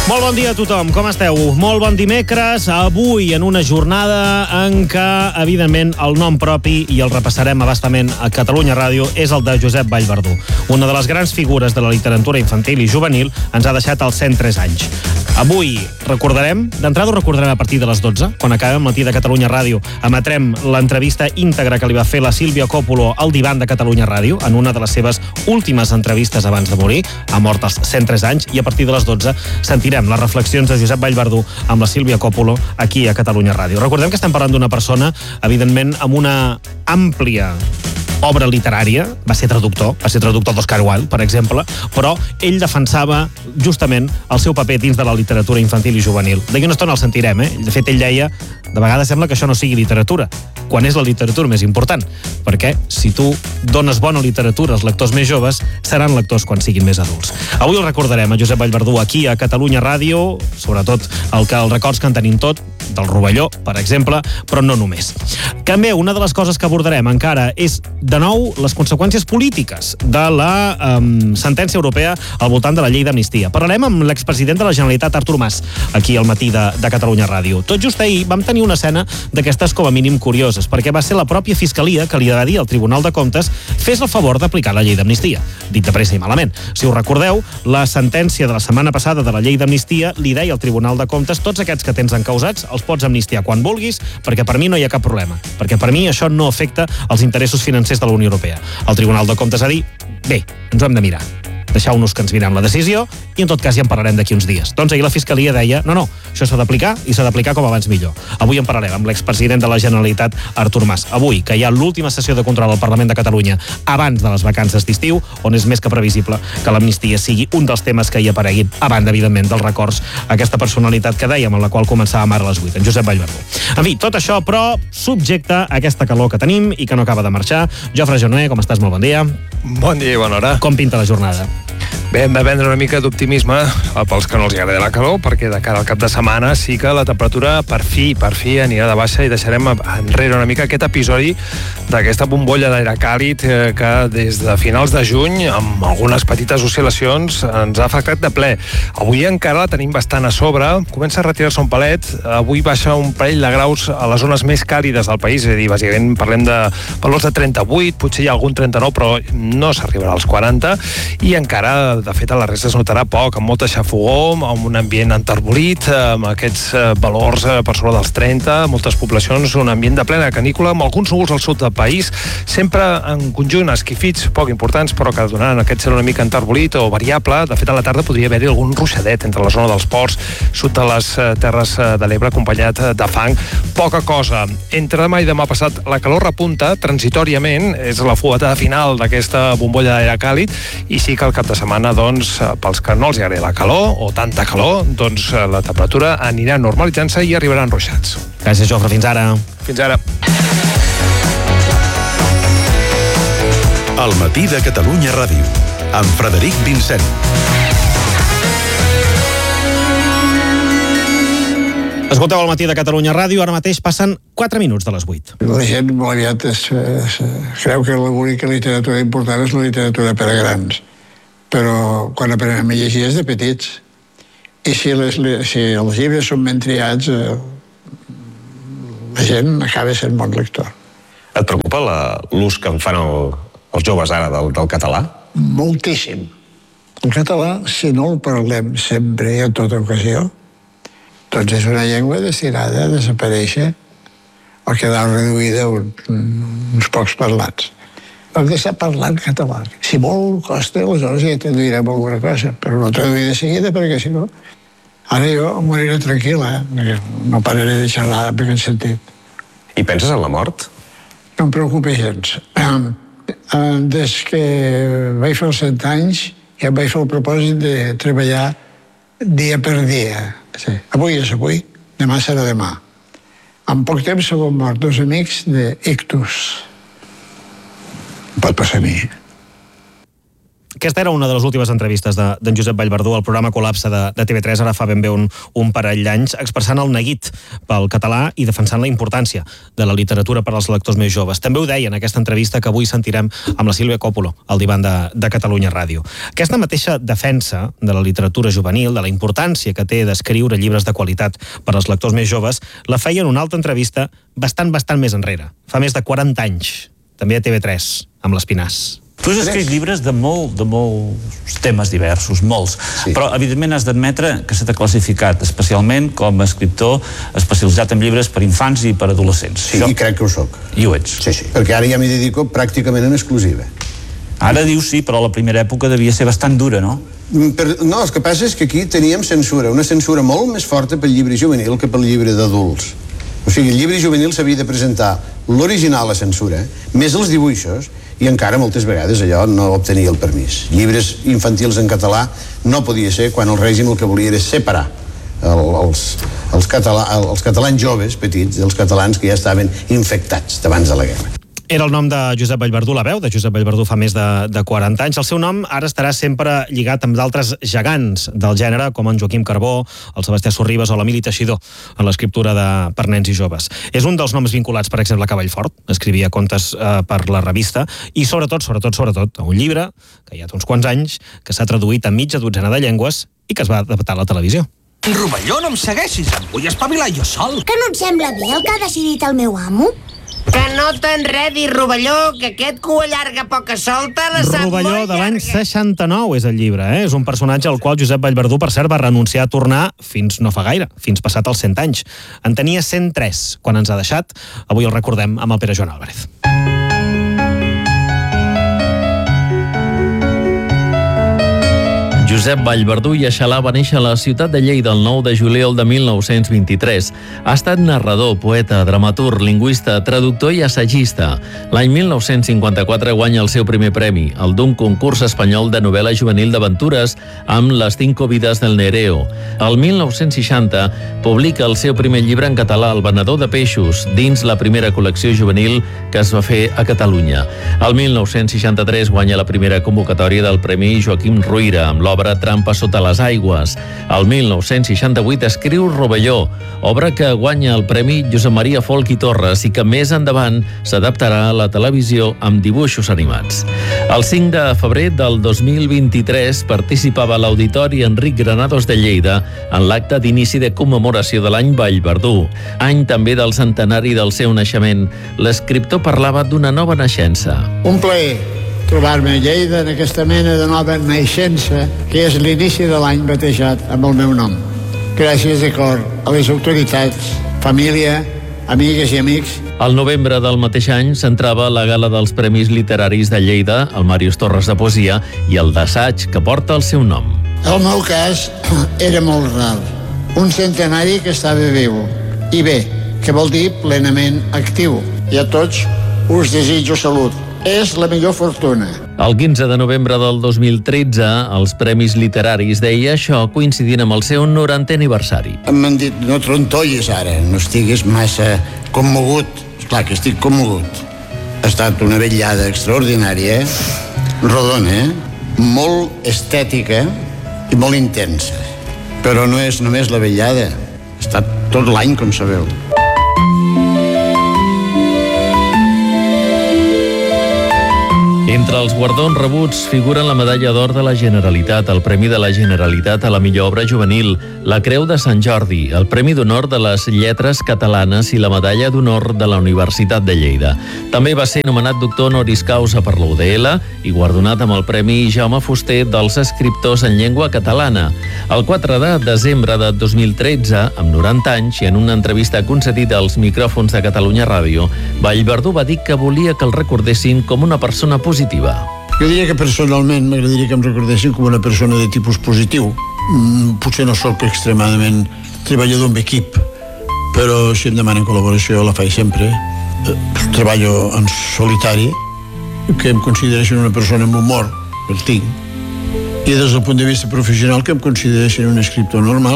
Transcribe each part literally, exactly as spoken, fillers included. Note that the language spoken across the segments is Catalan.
Molt bon dia a tothom, com esteu? Molt bon dimecres, avui en una jornada en què, evidentment, el nom propi, i el repassarem abastament a Catalunya Ràdio, és el de Josep Vallverdú. Una de les grans figures de la literatura infantil i juvenil, ens ha deixat als cent tres anys. Avui recordarem, d'entrada ho recordarem a partir de les dotze, quan acabem el matí de Catalunya Ràdio, emetrem l'entrevista íntegra que li va fer la Sílvia Coppolo al divan de Catalunya Ràdio, en una de les seves últimes entrevistes abans de morir, ha mort als cent tres anys, i a partir de les dotze sentirem les reflexions de Josep Vallverdú amb la Sílvia Coppolo aquí a Catalunya Ràdio. Recordem que estem parlant d'una persona, evidentment, amb una àmplia obra literària, va ser traductor, va ser traductor d'Oscar Wilde, per exemple, però ell defensava justament el seu paper dins de la literatura infantil i juvenil. D'aquí una estona el sentirem, eh? De fet, ell deia, de vegades sembla que això no sigui literatura, quan és la literatura més important, perquè si tu dones bona literatura als lectors més joves, seran lectors quan siguin més adults. Avui el recordarem a Josep Vallverdú aquí a Catalunya Ràdio, sobretot el que els records que en tenim tot, del Rovelló, per exemple, però no només. També, una de les coses que abordarem encara és, de nou, les conseqüències polítiques de la um, sentència europea al voltant de la llei d'amnistia. Parlarem amb l'expresident de la Generalitat, Artur Mas, aquí al matí de, de Catalunya Ràdio. Tot just ahir vam tenir una escena d'aquestes com a mínim curioses, perquè va ser la pròpia Fiscalia que li va dir al Tribunal de Comptes fes el favor d'aplicar la llei d'amnistia. Dit de pressa i malament. Si us recordeu, la sentència de la setmana passada de la llei d'amnistia li deia al Tribunal de Comptes tots aquests que tens encausats els pots amnistiar quan vulguis, perquè per mi no hi ha cap problema, perquè per mi això no afecta els interessos financers de la Unió Europea. El Tribunal de Comptes ha dit, bé, ens ho hem de mirar, deixeu-nos que ens mirem la decisió i en tot cas ja en parlarem d'aquí uns dies. Doncs ahir la Fiscalia deia, no, no, això s'ha d'aplicar i s'ha d'aplicar com abans millor. Avui en parlarem amb l'expresident de la Generalitat, Artur Mas. Avui, que hi ha l'última sessió de control al Parlament de Catalunya abans de les vacances d'estiu, on és més que previsible que l'amnistia sigui un dels temes que hi apareguin, a banda, evidentment, dels records a aquesta personalitat que dèiem, amb la qual començàvem ara a les vuit, en Josep Vallverdú. En fi, tot això, però, subjecte a aquesta calor que tenim i que no acaba de marxar. Jofre Jonoé, com estàs? Molt bon dia. Bon dia i bona hora. Com pinta la jornada? Bé, hem de prendre una mica d'optimisme pels que no els agrada la calor, perquè de cara al cap de setmana sí que la temperatura per fi, per fi anirà de baixa i deixarem enrere una mica aquest episodi d'aquesta bombolla d'aire càlid que des de finals de juny, amb algunes petites oscil·lacions, ens ha afectat de ple. Avui encara la tenim bastant a sobre, comença a retirar-se un palet, avui baixa un parell de graus a les zones més càlides del país, és a dir, bàsicament parlem de valors de trenta-vuit, potser hi ha algun trenta-nou, però no s'arribarà als quaranta, i encara de fet, a la resta es notarà poc, amb molta xafogó, amb un ambient enterbolit, amb aquests valors per sobre dels trenta, moltes poblacions, un ambient de plena canícula, amb alguns núvols al sud del país, sempre en conjunt esquifits, poc importants, però que donaran aquest cel una mica enterbolit o variable. De fet, a la tarda podria haver-hi algun ruixadet entre la zona dels ports, sud de les Terres de l'Ebre, acompanyat de fang. Poca cosa. Entre demà i demà passat, la calor repunta transitòriament, és la fuetada final d'aquesta bombolla d'aire càlid, i sí que al cap de setmana, doncs, pels que no els agrada la calor, o tanta calor, doncs la temperatura anirà normalitzant-se i arribaran ruixats. Gràcies, Jofre. Fins ara. Fins ara. El matí de Catalunya Ràdio, amb Frederic Vincent. Escolteu el matí de Catalunya Ràdio, ara mateix passen quatre minuts de les vuit. La gent molt aviat es, es, creu que l'única literatura important és la literatura per a grans, però quan aprenem a llegir és de petits. I si, les, si els llibres són ben triats, eh, la gent acaba sent bon lector. Et preocupa l'ús que en fan el, els joves ara del, del català? Moltíssim. El català, si no el parlem sempre i en tota ocasió, doncs és una llengua destinada a desaparèixer o quedar reduïda a un, uns pocs parlats. Hem d'estar parlant català. Si molt costa, aleshores ja traduirem alguna cosa, però no traduir de seguida, perquè si no... Ara jo moriré tranquil·la, eh? No pararé de xerrar en aquest sentit. I penses en la mort? No em preocupa gens. Des que vaig fer els cent anys, ja vaig fer el propòsit de treballar dia per dia. Sí. Avui és avui, demà serà demà. En poc temps s'han mort dos amics d'ictus. Pot passar a mi. Aquesta era una de les últimes entrevistes d'en de, Josep Vallverdú al programa Col·lapse de, de T V tres, ara fa ben bé un, un parell d'anys, expressant el neguit pel català i defensant la importància de la literatura per als lectors més joves. També ho deia en aquesta entrevista que avui sentirem amb la Sílvia Coppola, al divan de, de Catalunya Ràdio. Aquesta mateixa defensa de la literatura juvenil, de la importància que té d'escriure llibres de qualitat per als lectors més joves, la feia en una altra entrevista bastant, bastant més enrere, fa més de quaranta anys, també a T V tres, amb l'Espinàs. Tu has escrit llibres de, molt, de molts temes diversos, molts, sí. Però evidentment has d'admetre que se t'ha classificat especialment com a escriptor especialitzat en llibres per infants i per adolescents. Sí, jo... i crec que ho soc. I ho ets. Sí, sí, perquè ara ja m'hi dedico pràcticament en exclusiva. Ara dius sí, però la primera època devia ser bastant dura, no? Per, no, el que passa és que aquí teníem censura, una censura molt més forta pel llibre juvenil que pel llibre d'adults. O sigui, el llibre juvenil s'havia de presentar l'original a censura, més els dibuixos, i encara moltes vegades allò no obtenia el permís. Llibres infantils en català no podia ser quan el règim el que volia era separar el, els, els, català, els catalans joves, petits, dels catalans que ja estaven infectats d'abans de la guerra. Era el nom de Josep Vallverdú, la veu de Josep Vallverdú fa més de, de quaranta anys. El seu nom ara estarà sempre lligat amb d'altres gegants del gènere, com en Joaquim Carbó, el Sebastià Sorribes o l'Emili Teixidor, en l'escriptura de, per nens i joves. És un dels noms vinculats, per exemple, a Cavallfort, escrivia contes eh, per la revista, i sobretot, sobretot, sobretot, a un llibre, que ja té uns quants anys, que s'ha traduït a mitja dotzena de llengües i que es va adaptar a la televisió. Rovelló, no em segueixis, em vull espavilar jo sol. Que no et sembla bé el que ha decidit el meu amo? Que no t'enredis, Rovelló, que aquest cua llarga poca solta la sap Rovelló, molt de l'any llarga. seixanta-nou és el llibre, eh? És un personatge al qual Josep Vallverdú, per cert, va renunciar a tornar fins no fa gaire, fins passat els cent anys. En tenia cent tres quan ens ha deixat. Avui el recordem amb el Pere Joan Álvarez. Josep Vallverdú i Aixalà va néixer a la ciutat de Lleida el nou de juliol de mil nou-cents vint-i-tres. Ha estat narrador, poeta, dramaturg, lingüista, traductor i assagista. L'any mil nou-cents cinquanta-quatre guanya el seu primer premi, el d'un concurs espanyol de novel·la juvenil d'aventures amb Les cinco vides del Nereo. El mil nou-cents seixanta publica el seu primer llibre en català, El venedor de peixos, dins la primera col·lecció juvenil que es va fer a Catalunya. El mil nou-cents seixanta-tres guanya la primera convocatòria del Premi Joaquim Ruyra amb l'obra Trampa sota les aigües. El mil nou-cents seixanta-vuit escriu Rovelló, obra que guanya el Premi Josep Maria Folch i Torres i que més endavant s'adaptarà a la televisió amb dibuixos animats. El cinc de febrer del dos mil vint-i-tres participava a l'Auditori Enric Granados de Lleida en l'acte d'inici de commemoració de l'any Vallverdú, any també del centenari del seu naixement. L'escriptor parlava d'una nova naixença. Un plaer trobar-me a Lleida en aquesta mena de nova naixença que és l'inici de l'any batejat amb el meu nom. Gràcies de cor a les autoritats, família, amigues i amics. Al novembre del mateix any s'entrava la gala dels Premis Literaris de Lleida, el Màrius Torres de Poesia i el d'Assaig, que porta el seu nom. El meu cas era molt rar. Un centenari que estava viu. I bé, que vol dir plenament actiu. I a tots us desitjo salut. És la millor fortuna. El quinze de novembre del dos mil tretze, els Premis Literaris deia això coincidint amb el seu norantè aniversari. M'han dit, no trontollis ara, no estiguis massa commogut. Esclar que estic commogut. Ha estat una vetllada extraordinària, rodona, molt estètica i molt intensa. Però no és només la vetllada, ha estat tot l'any, com sabeu. Entre els guardons rebuts figuren la Medalla d'Or de la Generalitat, el Premi de la Generalitat a la millor obra juvenil, la Creu de Sant Jordi, el Premi d'Honor de les Lletres Catalanes i la Medalla d'Honor de la Universitat de Lleida. També va ser nomenat doctor honoris causa per la U D L i guardonat amb el Premi Jaume Fuster dels escriptors en llengua catalana. El quatre de desembre de dos mil tretze, amb noranta anys, i en una entrevista concedida als micròfons de Catalunya Ràdio, Vallverdú va dir que volia que el recordessin com una persona positiva. Jo diria que personalment m'agradaria que em recordessin com una persona de tipus positiu. Mm, potser no sóc extremadament treballador amb equip, però si em demanen col·laboració la faig sempre. Eh, treballo en solitari, que em consideressin una persona amb humor, el tinc. I des del punt de vista professional que em consideressin un escriptor normal,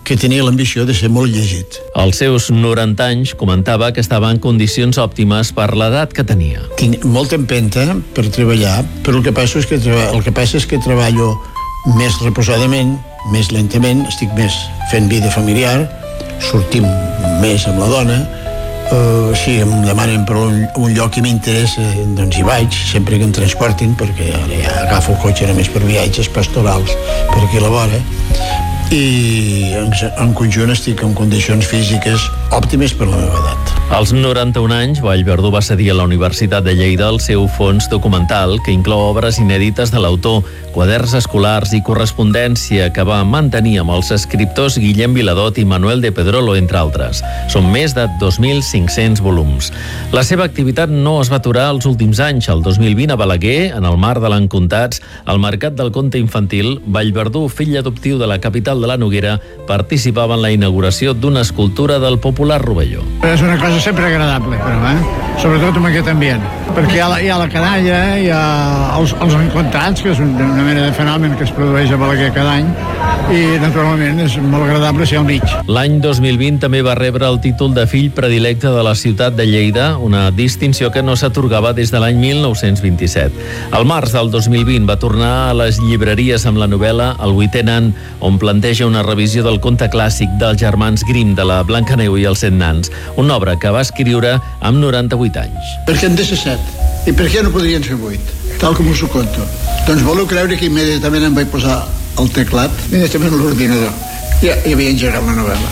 que tenia l'ambició de ser molt llegit. Als seus noranta anys comentava que estava en condicions òptimes per l'edat que tenia. Tinc molta empenta per treballar, però el que passa és que, treba- el que, passa és que treballo més reposadament, més lentament, estic més fent vida familiar, sortim més amb la dona, Uh, si em demanen per un, un lloc que m'interessa, doncs hi vaig, sempre que em transportin, perquè ara ja agafo el cotxe només per viatges pastorals per aquí a la vora, i en, en conjunt estic en condicions físiques òptimes per la meva edat. Als noranta-un anys, Vallverdú va cedir a la Universitat de Lleida el seu fons documental, que inclou obres inèdites de l'autor, quaderns escolars i correspondència que va mantenir amb els escriptors Guillem Viladot i Manuel de Pedrolo, entre altres. Són més de dos mil cinc-cents volums. La seva activitat no es va aturar els últims anys. El dos mil vint, a Balaguer, en el marc de l'Encontats, al Mercat del Conte Infantil, Vallverdú, fill adoptiu de la capital de la Noguera, participava en la inauguració d'una escultura del popular Rovelló. És una cosa sempre agradable, però, eh? Sobretot amb aquest ambient, perquè hi ha la, hi ha la canalla, hi ha els, els encontats, que és una mena de fenomen que es produeix a Balaguer cada any, i naturalment és molt agradable ser al mig. L'any dos mil vint també va rebre el títol de fill predilecte de la ciutat de Lleida, una distinció que no s'atorgava des de l'any mil nou-cents vint-i-set. Al març del dos mil vint va tornar a les llibreries amb la novel·la El vuitè nan, on planteja una revisió del conte clàssic dels germans Grimm de la Blancaneu i els set nans, una obra que va escriure amb noranta-vuit anys. Per què en de ser set? I per què no podrien ser vuit? Tal com us ho conto. Doncs voleu creure que immediatament em vaig posar el teclat, immediatament a l'ordinador. Ja hi havia engegat la novel·la.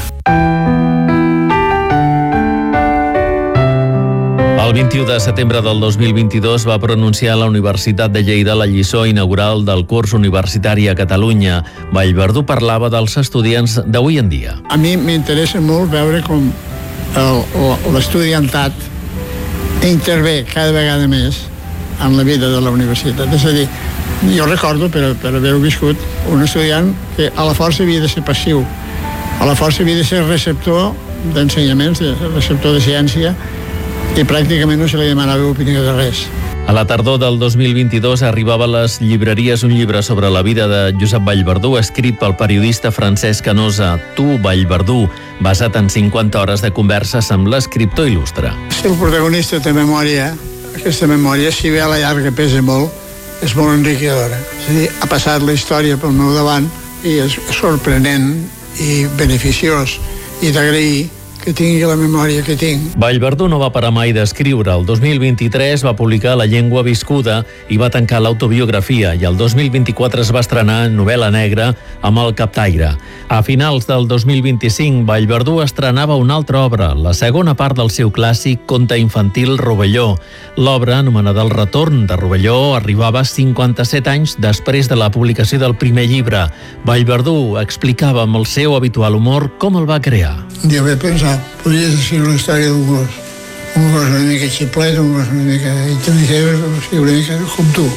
El vint-i-u de setembre del dos mil vint-i-dos va pronunciar a la Universitat de Lleida la lliçó inaugural del curs universitari a Catalunya. Vallverdú parlava dels estudiants d'avui en dia. A mi m'interessa molt veure com l'estudiantat intervé cada vegada més en la vida de la universitat. És a dir, jo recordo, per, per haver-ho viscut, un estudiant que a la força havia de ser passiu, a la força havia de ser receptor d'ensenyaments, receptor de ciència, i pràcticament no se li demanava opinió de res. A la tardor del dos mil vint-i-dos arribava a les llibreries un llibre sobre la vida de Josep Vallverdú, escrit pel periodista Francesc Canosa, Tu, Vallverdú, basat en cinquanta hores de converses amb l'escriptor il·lustre. Si el protagonista té memòria, aquesta memòria, si bé a la llarga pesa molt, és molt enriquidora. És a dir, ha passat la història pel meu davant i és sorprenent i beneficiós i d'agrair que tingui la memòria que tinc. Vallverdú no va parar mai d'escriure. El dos mil vint-i-tres va publicar La llengua viscuda i va tancar l'autobiografia, i el dos mil vint-i-quatre es va estrenar novel·la negra amb El captaire. A finals del dos mil vint-i-cinc, Vallverdú estrenava una altra obra, la segona part del seu clàssic conte infantil Rovelló. L'obra, anomenada El retorn de Rovelló, arribava cinquanta-set anys després de la publicació del primer llibre. Vallverdú explicava amb el seu habitual humor com el va crear. Un dia vaig pensar, podries escriure la història d'un gos, un gos una mica xiplet, un gos una mica intel·ligent, o sigui, una mica com tu.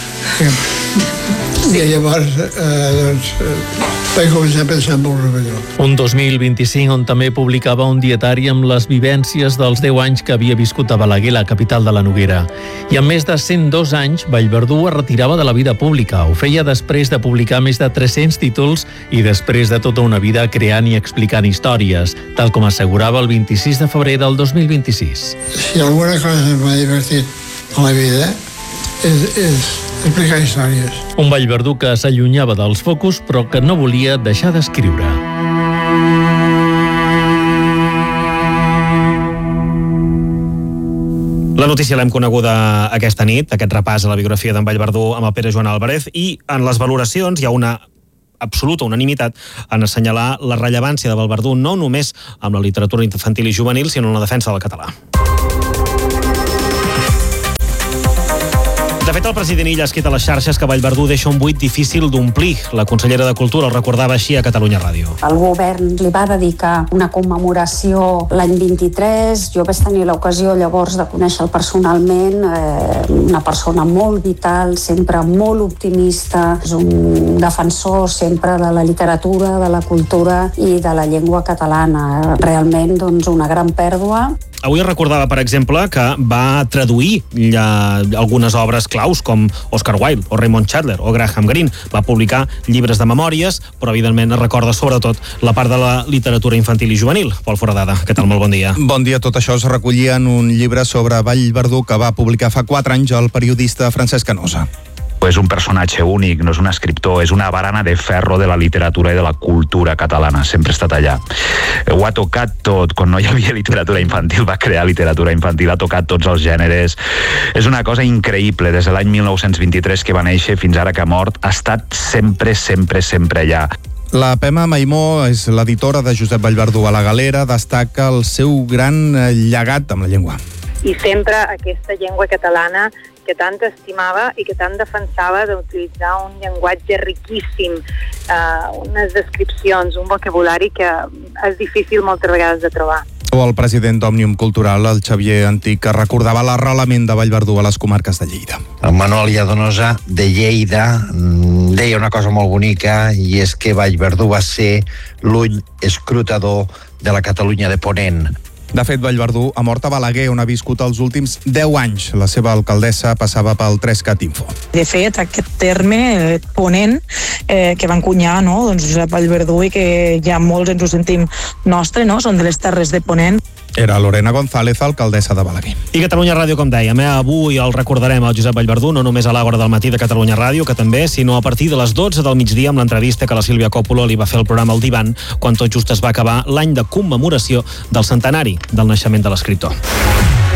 I llavors, eh, doncs, eh, vaig començar a pensar en el Rovelló. Un dos mil vint-i-cinc on també publicava un dietari amb les vivències dels deu anys que havia viscut a Balaguer, la capital de la Noguera. I amb més de cent dos anys, Vallverdú es retirava de la vida pública. Ho feia després de publicar més de tres-cents títols i després de tota una vida creant i explicant històries, tal com assegurava el vint-i-sis de febrer del dos mil vint-i-sis. Si alguna cosa m'ha divertit a la vida és, és explicar històries. Un Vallverdú que s'allunyava dels focus però que no volia deixar d'escriure. La notícia l'hem coneguda aquesta nit, aquest repàs a la biografia d'en Vallverdú amb el Pere Joan Álvarez, i en les valoracions hi ha una absoluta unanimitat en assenyalar la rellevància de Vallverdú no només amb la literatura infantil i juvenil, sinó en la defensa del català. De fet, el president Illa ha escrit a les xarxes que Vallverdú deixa un buit difícil d'omplir. La consellera de Cultura el recordava així a Catalunya Ràdio. El govern li va dedicar una commemoració l'any vint-i-tres. Jo vaig tenir l'ocasió llavors de conèixer-lo personalment. Eh, una persona molt vital, sempre molt optimista. És un defensor sempre de la literatura, de la cultura i de la llengua catalana. Realment, doncs, una gran pèrdua. avui recordava, per exemple, que va traduir ja, algunes obres claus com Oscar Wilde o Raymond Chandler o Graham Greene. Va publicar llibres de memòries, però evidentment recorda sobretot la part de la literatura infantil i juvenil. Pol Foradada, què tal? Molt bon dia. Bon dia. Tot això es recollia en un llibre sobre Vallverdú que va publicar fa quatre anys el periodista Francesc Canosa. És un personatge únic, no és un escriptor, és una barana de ferro de la literatura i de la cultura catalana, sempre ha estat allà. Ho ha tocat tot, quan no hi havia literatura infantil, va crear literatura infantil, ha tocat tots els gèneres. És una cosa increïble, des de l'any mil nou-cents vint-i-tres que va néixer fins ara que ha mort, ha estat sempre, sempre, sempre allà. La Pema Maimó és l'editora de Josep Vallverdú a la Galera, destaca el seu gran llegat amb la llengua. I sempre aquesta llengua catalana que tant estimava i que tant defensava d'utilitzar un llenguatge riquíssim, eh, unes descripcions, un vocabulari que és difícil moltes vegades de trobar. O el president d'Òmnium Cultural, el Xavier Antich, que recordava l'arrelament de Vallverdú a les comarques de Lleida. El Manuel Lladonosa de Lleida deia una cosa molt bonica, i és que Vallverdú va ser l'ull escrutador de la Catalunya de Ponent. De fet, Vallverdú ha mort a Balaguer, on ha viscut els últims deu anys. La seva alcaldessa passava pel Trescat Info. De fet, aquest terme, eh, ponent, eh, que va encunyar, no? doncs Josep Vallverdú, i que ja molts ens ho sentim nostre, no? Són de les terres de Ponent. Era Lorena González, alcaldessa de Balaguer. I Catalunya Ràdio, com dèiem, eh? avui el recordarem al Josep Vallverdú, no només a l'hora del matí de Catalunya Ràdio, que també, sinó a partir de les dotze del migdia amb l'entrevista que la Sílvia Coppola li va fer al programa El Divan, quan tot just es va acabar l'any de commemoració del centenari del naixement de l'escriptor.